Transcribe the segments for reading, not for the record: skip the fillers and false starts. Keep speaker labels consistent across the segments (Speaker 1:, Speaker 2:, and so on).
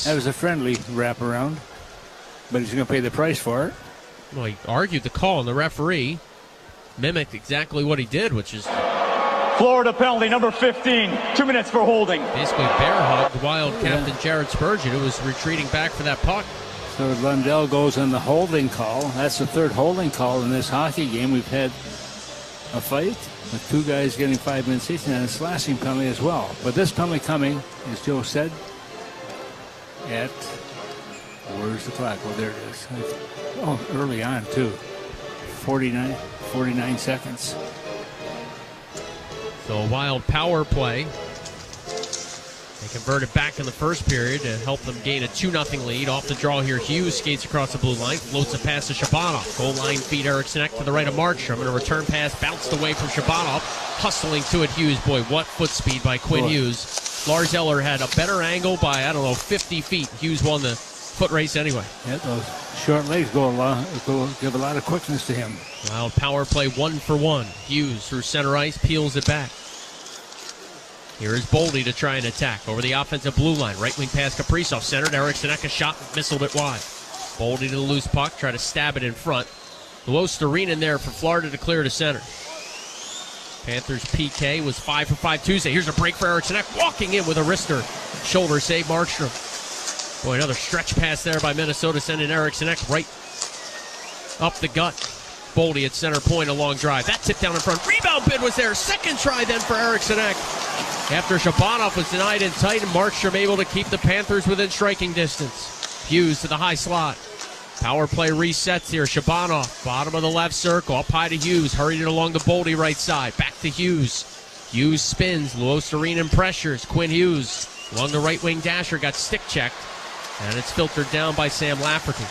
Speaker 1: minutes.
Speaker 2: That was a friendly wraparound, but he's going to pay the price for it.
Speaker 1: Well, he argued the call, and the referee mimicked exactly what he did, which is
Speaker 3: Florida penalty number 15, 2 minutes for holding.
Speaker 1: basically bear hugged Wild captain Jared Spurgeon, who was retreating back for that puck.
Speaker 2: So Lundell goes on the holding call. That's the third holding call in this hockey game. We've had a fight with two guys getting 5 minutes each, and a slashing penalty as well. But this penalty coming, as Joe said, at, where's the clock? Well, there it is. Oh, early on, too. 49 seconds.
Speaker 1: So a Wild power play. They converted back in the first period to help them gain a 2-0 lead. Off the draw here, Hughes skates across the blue line, floats a pass to Shabanov. Goal line feed Eriksson Ek to the right of Markstrom. And a return pass bounced away from Shabanov. Hustling to it, Hughes. Boy, what foot speed by Quinn Hughes. Lars Eller had a better angle by, 50 feet. Hughes won the foot race anyway.
Speaker 2: Yeah, those short legs give a lot of quickness to him.
Speaker 1: Wild power play 1-for-1. Hughes through center ice, peels it back. Here is Boldy to try and attack over the offensive blue line. Right wing pass Kaprizov centered. Eriksson Ek a shot, missiled it wide. Boldy to the loose puck, try to stab it in front. Luostarinen in there for Florida to clear to center. Panthers PK was 5 for 5 Tuesday. Here's a break for Eriksson Ek, walking in with a wrister. Shoulder save Markstrom. Boy, another stretch pass there by Minnesota, sending Eriksson Ek right up the gut. Boldy at center point, a long drive. That tip down in front. Rebound bid was there. Second try then for Eriksson Ek. After Shabanov was denied in tight, and Markstrom able to keep the Panthers within striking distance. Hughes to the high slot. Power play resets here. Shabanov, bottom of the left circle. Up high to Hughes. Hurried it along the Boldy right side. Back to Hughes. Hughes spins. Luostarinen pressures. Quinn Hughes along the right wing dasher. Got stick checked. And it's filtered down by Sam Lafferty.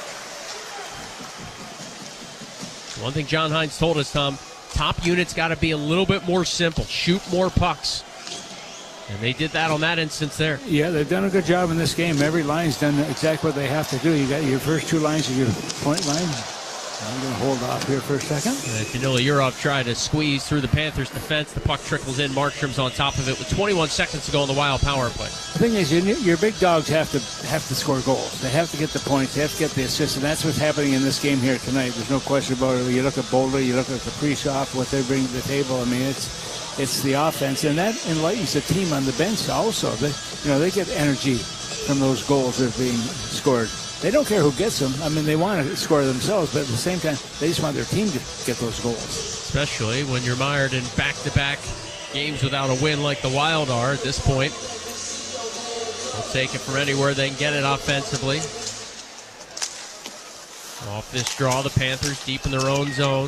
Speaker 1: One thing John Hines told us, Tom, top units got to be a little bit more simple. Shoot more pucks. And they did that on that instance there.
Speaker 2: Yeah, they've done a good job in this game. Every line's done exactly what they have to do. You got your first two lines of your point line. I'm going to hold off here for a second.
Speaker 1: Danila Yurov tried to squeeze through the Panthers' defense. The puck trickles in. Markstrom's on top of it with 21 seconds to go on the Wild power play.
Speaker 2: The thing is, your big dogs have to score goals. They have to get the points. They have to get the assists, and that's what's happening in this game here tonight. There's no question about it. You look at Boulder, you look at Kaprizov, what they bring to the table. I mean, it's the offense, and that enlightens the team on the bench also. They get energy from those goals that are being scored. They don't care who gets them. I mean, they want to score themselves, but at the same time, they just want their team to get those goals.
Speaker 1: Especially when you're mired in back-to-back games without a win like the Wild are at this point. They'll take it from anywhere they can get it offensively. Off this draw, the Panthers deep in their own zone.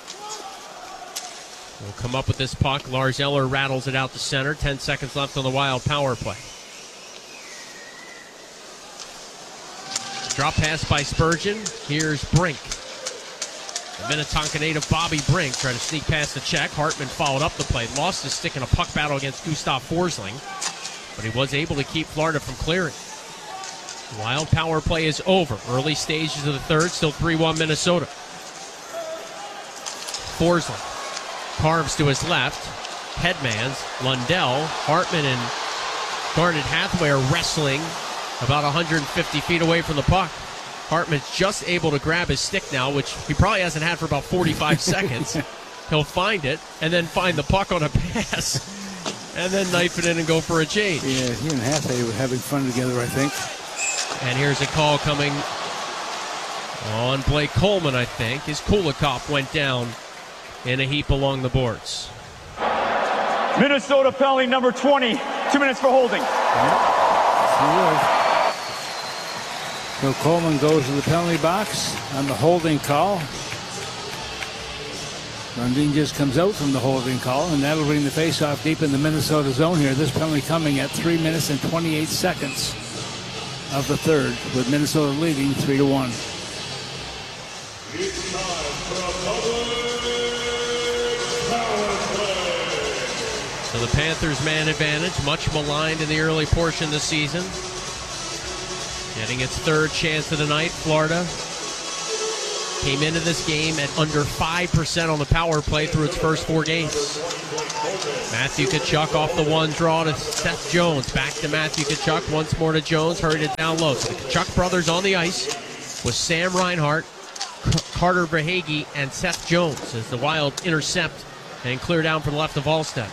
Speaker 1: Will come up with this puck. Lars Eller rattles it out to center. 10 seconds left on the Wild power play. Drop pass by Spurgeon. Here's Brink. The Minnetonka native Bobby Brink tried to sneak past the check. Hartman followed up the play. Lost his stick in a puck battle against Gustav Forsling. But he was able to keep Florida from clearing. Wild power play is over. Early stages of the third. Still 3-1 Minnesota. Forsling carves to his left. Headmans. Lundell. Hartman and Garnet Hathaway are wrestling about 150 feet away from the puck. Hartman's just able to grab his stick now, which he probably hasn't had for about 45 seconds. He'll find it, and then find the puck on a pass, and then knife it in and go for a change.
Speaker 2: Yeah, he and Hathaway were having fun together, I think.
Speaker 1: And here's a call coming on Blake Coleman, I think, as Kulikov went down in a heap along the boards.
Speaker 3: Minnesota penalty number 20, 2 minutes for holding.
Speaker 2: So Coleman goes to the penalty box on the holding call. Lundin just comes out from the holding call, and that'll bring the faceoff deep in the Minnesota zone here. This penalty coming at 3 minutes and 28 seconds of the third, with Minnesota leading 3-1.
Speaker 1: So the Panthers man advantage, much maligned in the early portion of the season. Getting its third chance of the night. Florida came into this game at under 5% on the power play through its first 4 games. Matthew Tkachuk off the one draw to Seth Jones. Back to Matthew Tkachuk. Once more to Jones. Hurried it down low. So the Tkachuk brothers on the ice with Sam Reinhart, Carter Verhaeghe, and Seth Jones as the Wild intercept and clear down from the left of Wallstedt.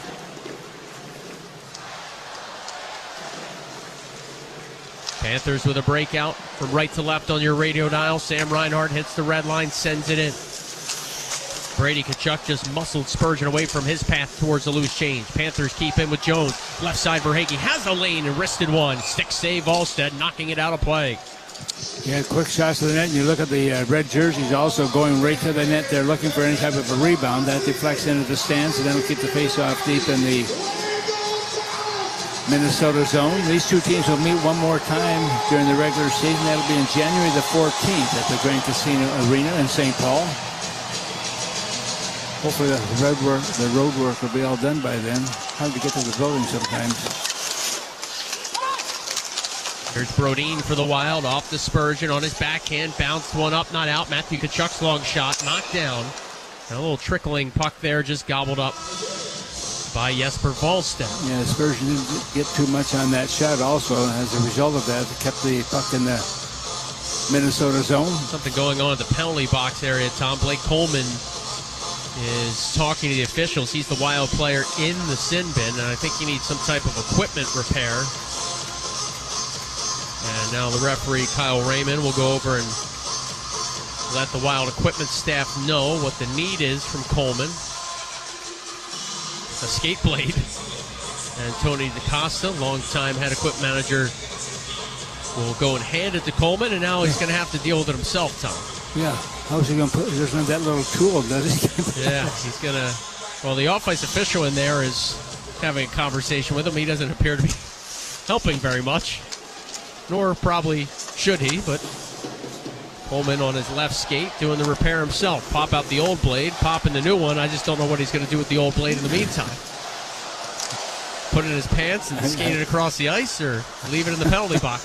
Speaker 1: Panthers with a breakout from right to left on your radio dial. Sam Reinhart hits the red line, sends it in. Brady Tkachuk just muscled Spurgeon away from his path towards the loose change. Panthers keep in with Jones. Left side Verhaeghe has the lane and wristed one. Stick save Wallstedt, knocking it out of play.
Speaker 2: Yeah, quick shots to the net, and you look at the red jerseys also going right to the net. They're looking for any type of a rebound. That deflects into the stands, and then we'll keep the face-off deep in the Minnesota zone. These two teams will meet one more time during the regular season. That'll be in January the 14th at the Grand Casino Arena in St. Paul. Hopefully the road work will be all done by then. Hard to get to the building sometimes.
Speaker 1: Here's Brodin for the Wild, off the Spurgeon on his backhand, bounced one up, not out. Matthew Tkachuk's long shot, knocked down. And a little trickling puck there, just gobbled up by Jesper Wallstedt.
Speaker 2: Yeah, Spurgeon didn't get too much on that shot also. As a result of that, it kept the puck in the Minnesota zone.
Speaker 1: Something going on at the penalty box area, Tom. Blake Coleman is talking to the officials. He's the Wild player in the sin bin, and I think he needs some type of equipment repair. And now the referee, Kyle Raymond, will go over and let the Wild equipment staff know what the need is from Coleman. A skate blade. And Tony DaCosta, longtime head equipment manager, will go and hand it to Coleman, and now he's going to have to deal with it himself, Tom.
Speaker 2: Yeah. How's he going to put it? There's not that little tool, does he?
Speaker 1: Yeah, he's going to... Well, the off-ice official in there is having a conversation with him. He doesn't appear to be helping very much. Nor probably should he, but Coleman on his left skate doing the repair himself. Pop out the old blade, pop in the new one. I just don't know what he's going to do with the old blade in the meantime. Put it in his pants and skate it across the ice, or leave it in the penalty box.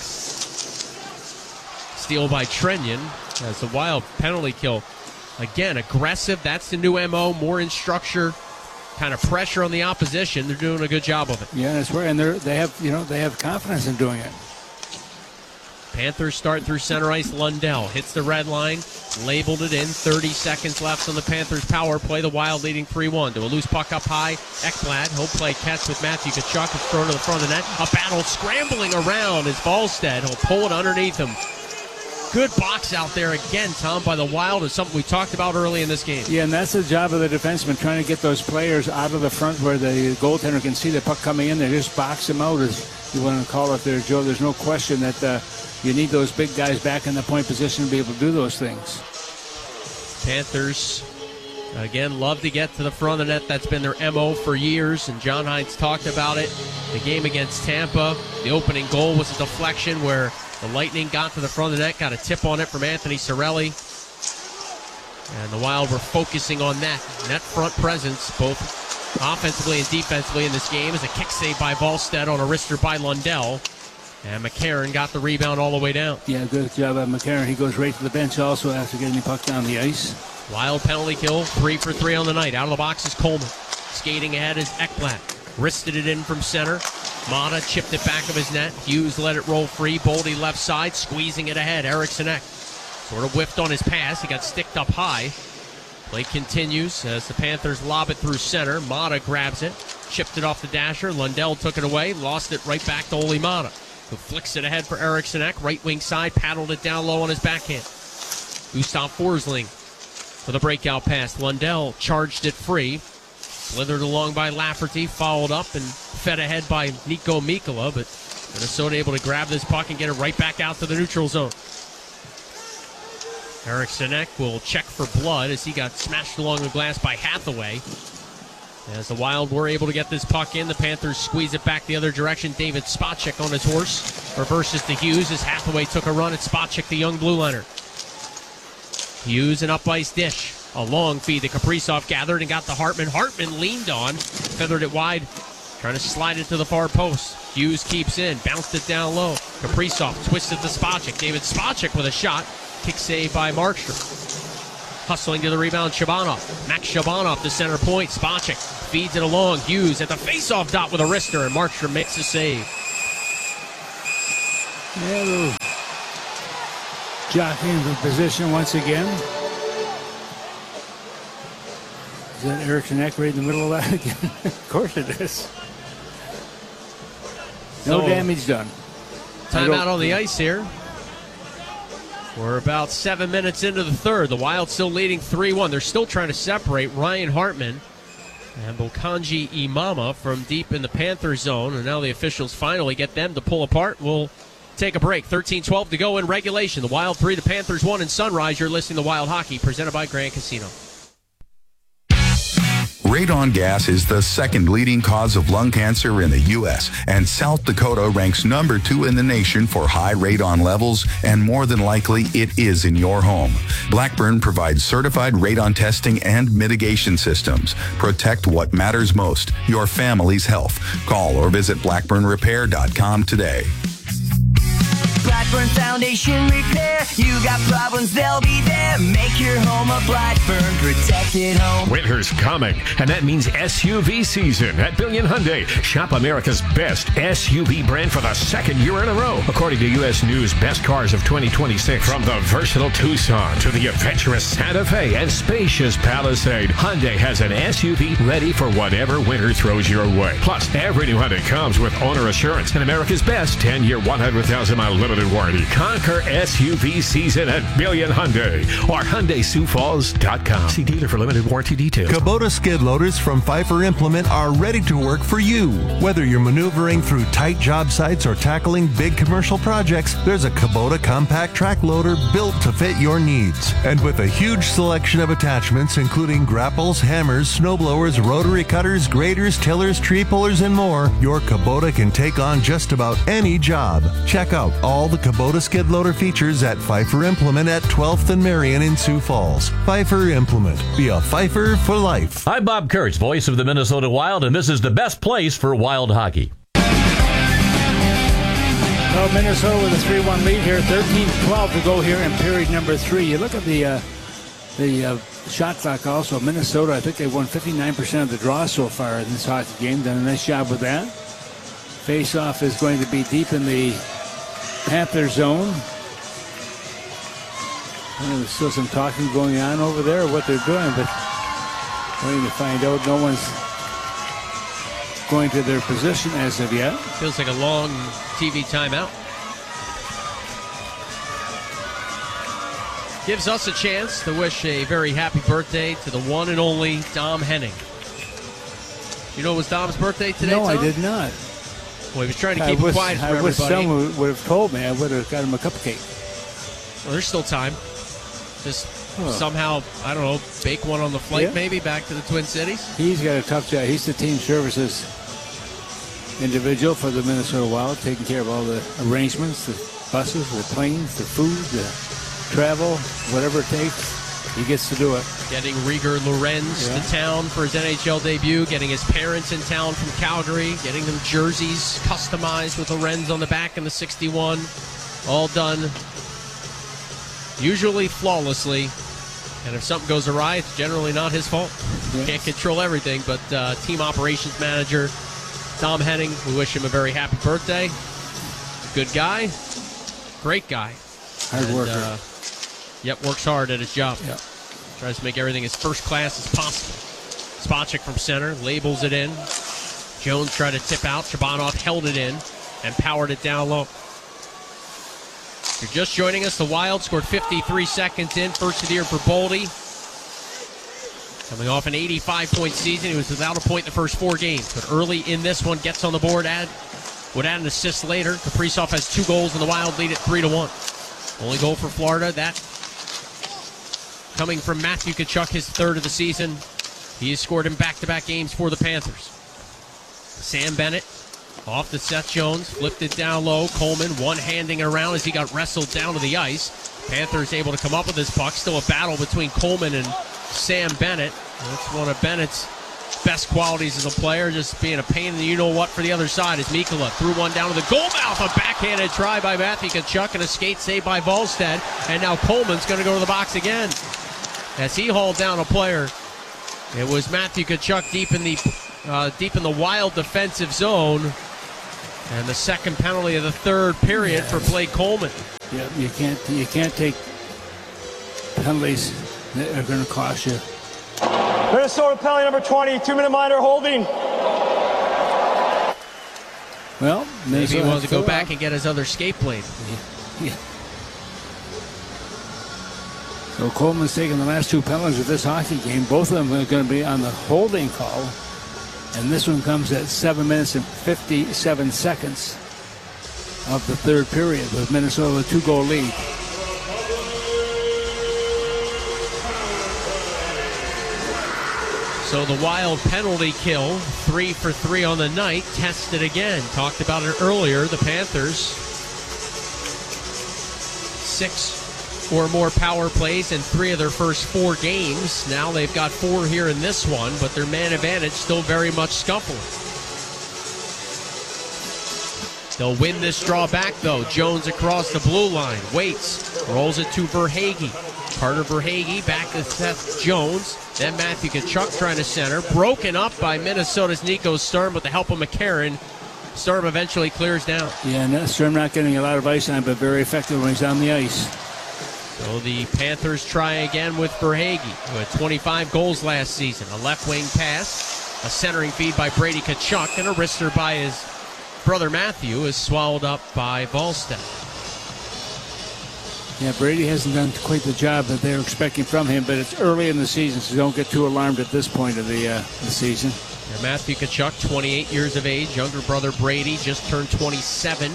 Speaker 1: Steal by Trenyon as the Wild penalty kill. Again, aggressive. That's the new MO. More in structure, kind of pressure on the opposition. They're doing a good job of it.
Speaker 2: Yeah, that's where, and they have confidence in doing it.
Speaker 1: Panthers start through center ice. Lundell hits the red line, labeled it in. 30 seconds left on the Panthers' power play. The Wild leading 3-1. To a loose puck up high. Ekblad, he'll play catch with Matthew Tkachuk. It's thrown to the front of the net. A battle scrambling around is Wallstedt. He'll pull it underneath him. Good box out there again, Tom, by the Wild. Is something we talked about early in this game.
Speaker 2: Yeah, and that's the job of the defenseman, trying to get those players out of the front where the goaltender can see the puck coming in. They just box them out, as you want to call it there, Joe. There's no question that you need those big guys back in the point position to be able to do those things.
Speaker 1: Panthers, again, love to get to the front of the net. That's been their MO for years, and John Hines talked about it. The game against Tampa, the opening goal was a deflection where the Lightning got to the front of the net, got a tip on it from Anthony Cirelli. And the Wild were focusing on that net front presence, both offensively and defensively in this game, as a kick save by Wallstedt on a wrister by Lundell. And McCarron got the rebound all the way down.
Speaker 2: Yeah, good job by McCarron. He goes right to the bench also after getting the puck down the ice.
Speaker 1: Wild penalty kill, 3 for 3 on the night. Out of the box is Coleman. Skating ahead is Ekblad. Wristed it in from center. Mata chipped it back of his net. Hughes let it roll free. Boldy left side, squeezing it ahead. Eriksson Ek sort of whiffed on his pass. He got sticked up high. Play continues as the Panthers lob it through center. Mata grabs it, chipped it off the dasher. Lundell took it away, lost it right back to Olli Mata, who flicks it ahead for Eriksson Ek. Right wing side, paddled it down low on his backhand. Gustav Forsling for the breakout pass. Lundell charged it free. Slithered along by Lafferty, followed up and fed ahead by Nico Mikkola, but Minnesota able to grab this puck and get it right back out to the neutral zone. Eriksson Ek will check for blood as he got smashed along the glass by Hathaway. As the Wild were able to get this puck in, the Panthers squeeze it back the other direction. David Spacek on his horse reverses to Hughes as Hathaway took a run at Spacek, the young blue liner. Hughes an up-ice dish. A long feed to Kaprizov, gathered and got to Hartman. Hartman leaned on, feathered it wide, trying to slide it to the far post. Hughes keeps in, bounced it down low. Kaprizov twisted to Spacek. David Spacek with a shot. Kick save by Markstrom. Hustling to the rebound, Shabanov. Max Shabanov, the center point. Spacek feeds it along. Hughes at the face-off dot with a wrister, and Markstrom makes a save.
Speaker 2: Yeah, a little jockeying for position once again. Is that Eriksson Ek right in the middle of that again? Of course it is. No damage done.
Speaker 1: Timeout on the ice here. We're about 7 minutes into the third. The Wild still leading 3-1. They're still trying to separate Ryan Hartman and Bokanji Imama from deep in the Panther zone. And now the officials finally get them to pull apart. We'll take a break. 13-12 to go in regulation. The Wild 3, the Panthers 1 in Sunrise. You're listening to Wild Hockey, presented by Grand Casino.
Speaker 4: Radon gas is the second leading cause of lung cancer in the U.S., and South Dakota ranks number 2 in the nation for high radon levels, and more than likely it is in your home. Blackburn provides certified radon testing and mitigation systems. Protect what matters most, your family's health. Call or visit blackburnrepair.com today.
Speaker 5: Blackburn Foundation Repair. You got problems, they'll be there. Make your home a Blackburn protected home.
Speaker 6: Winter's coming, and that means SUV season at Billion Hyundai. Shop America's best SUV brand for the second year in a row, according to U.S. News Best Cars of 2026. From the versatile Tucson to the adventurous Santa Fe and spacious Palisade, Hyundai has an SUV ready for whatever winter throws your way. Plus, every new Hyundai comes with owner assurance and America's best 10-year, 100,000-mile limited warranty. Conquer SUV season at Billion Hyundai or HyundaiSiouxFalls.com. See dealer for limited warranty details.
Speaker 7: Kubota skid loaders from Pfeiffer Implement are ready to work for you. Whether you're maneuvering through tight job sites or tackling big commercial projects, there's a Kubota compact track loader built to fit your needs. And with a huge selection of attachments, including grapples, hammers, snowblowers, rotary cutters, graders, tillers, tree pullers, and more, your Kubota can take on just about any job. Check out all the Kubota skid loader features at Pfeiffer Implement at 12th and Marion in Sioux Falls. Pfeiffer Implement. Be a Pfeiffer for life.
Speaker 8: I'm Bob Kurtz, voice of the Minnesota Wild, and this is the best place for Wild hockey.
Speaker 2: Well, Minnesota with a 3-1 lead here. 13-12 to go here in period number 3. You look at the shot clock also. Minnesota, I think they've won 59% of the draw so far in this hockey game. Done a nice job with that. Face-off is going to be deep in the Panther zone. There's still some talking going on over there, what they're doing, but waiting to find out. No one's going to their position as of yet.
Speaker 1: Feels like a long TV timeout. Gives us a chance to wish a very happy birthday to the one and only Dom Henning. You know it was Dom's birthday today,
Speaker 2: No,
Speaker 1: Tom?
Speaker 2: I did not.
Speaker 1: Well, he was trying to keep it quiet for everybody.
Speaker 2: I wish someone would have told me. I would have got him a cupcake.
Speaker 1: Well, there's still time. Just somehow, I don't know, bake one on the flight maybe back to the Twin Cities.
Speaker 2: He's got a tough job. He's the team services individual for the Minnesota Wild, taking care of all the arrangements, the buses, the planes, the food, the travel, whatever it takes. He gets to do it.
Speaker 1: Getting Rieger Lorenz to town for his NHL debut, getting his parents in town from Calgary, getting them jerseys customized with Lorenz on the back and the 61. All done usually flawlessly. And if something goes awry, it's generally not his fault. Can't control everything, but team operations manager Dom Henning, we wish him a very happy birthday. Good guy. Great guy.
Speaker 2: Hard worker.
Speaker 1: Works hard at his job.
Speaker 2: Yep.
Speaker 1: Tries to make everything as first class as possible. Spacek from center, labels it in. Jones tried to tip out. Shabanov held it in and powered it down low. If you're just joining us, the Wild scored 53 seconds in, first of the year for Boldy. Coming off an 85-point season, he was without a point in the first 4 games. But early in this one, gets on the board, would add an assist later. Kaprizov has 2 goals, and the Wild lead at 3-1. Only goal for Florida, that coming from Matthew Tkachuk, his 3rd of the season. He has scored in back-to-back games for the Panthers. Sam Bennett off to Seth Jones, flipped it down low. Coleman one-handing around as he got wrestled down to the ice. Panthers able to come up with this puck. Still a battle between Coleman and Sam Bennett. That's one of Bennett's best qualities as a player, just being a pain in the you-know-what for the other side. As Mikkola threw one down to the goal mouth. A backhanded try by Matthew Tkachuk and a skate save by Volstead. And now Coleman's going to go to the box again. as he hauled down a player. It was Matthew Tkachuk deep in the Wild defensive zone, and the second penalty of the third period for Blake Coleman.
Speaker 2: Yeah, you can't take penalties that are going to cost you.
Speaker 3: Minnesota penalty number 20, 2-minute minor holding.
Speaker 2: Well,
Speaker 1: maybe he wanted to go back and get his other skate blade.
Speaker 2: Yeah. So Coleman's taking the last two penalties of this hockey game. Both of them are going to be on the holding call. And this one comes at 7 minutes and 57 seconds of the third period with Minnesota with a 2-goal lead.
Speaker 1: So the Wild penalty kill, 3 for 3 on the night, tested again. Talked about it earlier. The Panthers, 6 or more power plays in 3 of their first 4 games. Now they've got 4 here in this one, but their man advantage still very much scuffling. They'll win this draw back, though. Jones across the blue line, waits, rolls it to Verhaeghe. Carter Verhaeghe back to Seth Jones. Then Matthew Tkachuk trying to center. Broken up by Minnesota's Nico Sturm with the help of McCarron. Sturm eventually clears down.
Speaker 2: Yeah, and Sturm not getting a lot of ice on, but very effective when he's on the ice.
Speaker 1: So the Panthers try again with Verhaeghe, who had 25 goals last season. A left wing pass, a centering feed by Brady Tkachuk, and a wrister by his brother Matthew is swallowed up by Wallstedt.
Speaker 2: Yeah, Brady hasn't done quite the job that they were expecting from him, but it's early in the season, so don't get too alarmed at this point of the season.
Speaker 1: And Matthew Tkachuk, 28 years of age. Younger brother Brady just turned 27.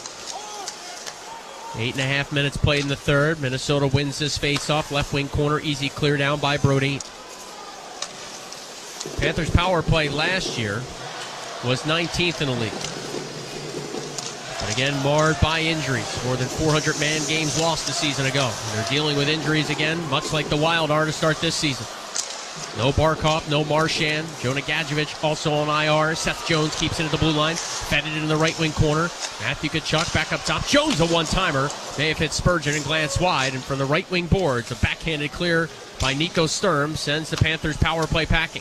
Speaker 1: 8.5 minutes played in the third. Minnesota wins this faceoff. Left wing corner, easy clear down by Brodin. Panthers' power play last year was 19th in the league. But again, marred by injuries. More than 400 man games lost a season ago. And they're dealing with injuries again, much like the Wild are to start this season. No Barkov, no Marchand. Jonah Gadjevich also on IR. Seth Jones keeps it at the blue line. Fed it in the right wing corner. Matthew Tkachuk back up top. Jones a one-timer. May have hit Spurgeon and glanced wide. And from the right wing boards, a backhanded clear by Nico Sturm sends the Panthers power play packing.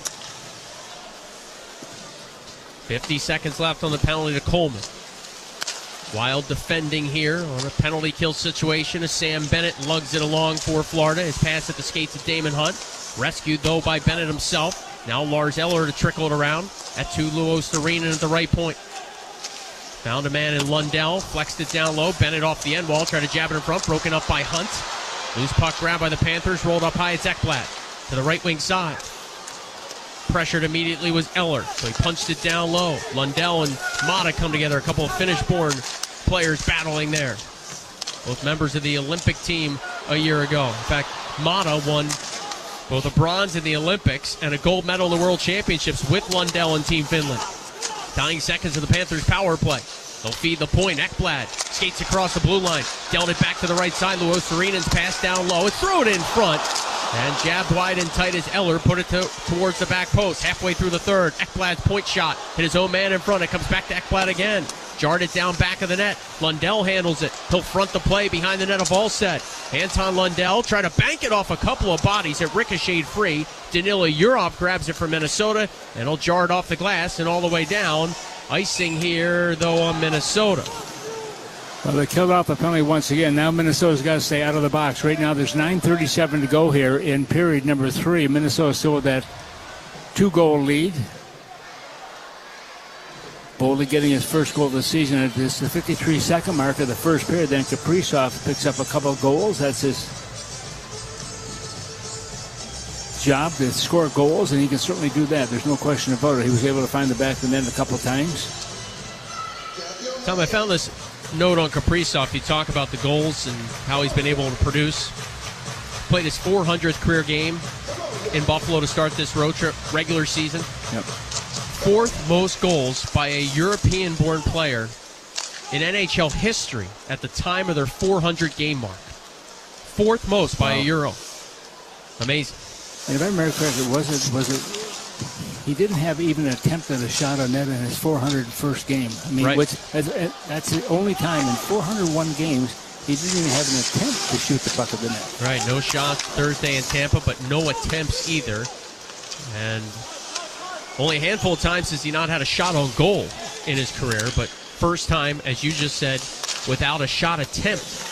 Speaker 1: 50 seconds left on the penalty to Coleman. Wild defending here on a penalty kill situation as Sam Bennett lugs it along for Florida. His pass at the skates of Damon Hunt. Rescued, though, by Bennett himself. Now Lars Eller to trickle it around. At to Luo Serena at the right point. Found a man in Lundell. Flexed it down low. Bennett off the end wall. Tried to jab it in front. Broken up by Hunt. Loose puck grabbed by the Panthers. Rolled up high. It's Ekblad to the right wing side. Pressured immediately was Eller. So he punched it down low. Lundell and Mata come together. A couple of Finnish-born players battling there. Both members of the Olympic team a year ago. In fact, Mata won both a bronze in the Olympics and a gold medal in the World Championships with Lundell and Team Finland. Dying seconds of the Panthers' power play. They'll feed the point. Ekblad skates across the blue line. Dealt it back to the right side. Luo Serenen's pass down low. It's thrown in front. And jabbed wide and tight as Eller put it towards the back post. Halfway through the third, Ekblad's point shot. Hit his own man in front. It comes back to Ekblad again. Jarred it down back of the net. Lundell handles it. He'll front the play behind the net of Wallstedt. Anton Lundell tried to bank it off a couple of bodies. It ricocheted free. Danila Yurov grabs it from Minnesota, and he'll jar it off the glass and all the way down. Icing here, though, on Minnesota.
Speaker 2: Well, they killed off the penalty once again. Now Minnesota's got to stay out of the box. Right now there's 9:37 to go here in period number 3. Minnesota still with that 2-goal lead. Boldy getting his first goal of the season at the 53-second mark of the first period. Then Kaprizov picks up a couple of goals. That's his job to score goals, and he can certainly do that. There's no question about it. He was able to find the back of the net a couple of times.
Speaker 1: Tom, I found this note on Kaprizov. You talk about the goals and how he's been able to produce. Played his 400th career game in Buffalo to start this road trip regular season.
Speaker 2: Yep.
Speaker 1: 4th most goals by a European-born player in NHL history at the time of their 400 game mark. 4th most by a Euro. Amazing.
Speaker 2: And if I remember correctly, was it? He didn't have even an attempt at a shot on net in his 401st game. I mean,
Speaker 1: right.
Speaker 2: That's the only time in 401 games He didn't even have an attempt to shoot the buck of the net.
Speaker 1: Right, no shots Thursday in Tampa, but no attempts either. And only a handful of times has he not had a shot on goal in his career, but first time, as you just said, without a shot attempt